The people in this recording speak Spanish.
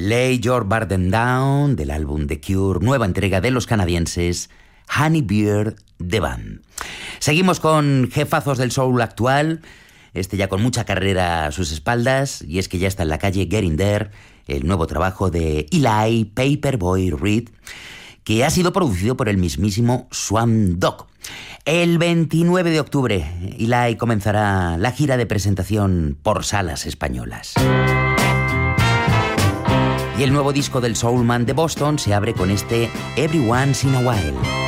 Lay Your Burden Down, del álbum The Cure, nueva entrega de los canadienses Honey Beard The Band. Seguimos con jefazos del soul actual, ya con mucha carrera a sus espaldas, y es que ya está en la calle Getting There, el nuevo trabajo de Eli Paperboy Reed, que ha sido producido por el mismísimo Swamp Dogg. El 29 de octubre, Eli comenzará la gira de presentación por salas españolas. Y el nuevo disco del Soulman de Boston se abre con Every Once in a While.